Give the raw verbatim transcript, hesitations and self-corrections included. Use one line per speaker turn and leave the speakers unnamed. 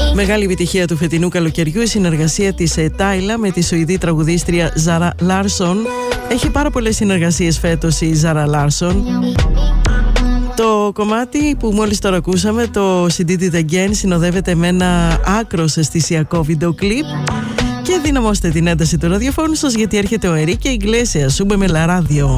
Μεγάλη επιτυχία του φετινού καλοκαιριού η συνεργασία της Τάιλα με τη Σουηδή τραγουδίστρια Ζάρα Λάρσον. Έχει πάρα πολλές συνεργασίες φέτος η Ζάρα Λάρσον. Το κομμάτι που μόλις τώρα ακούσαμε, το She Did It Again, συνοδεύεται με ένα άκρος αισθησιακό βίντεο κλιπ. Και δυναμώστε την ένταση του ραδιοφώνου σας, γιατί έρχεται ο Enrique Iglesias, Súbeme la Radio.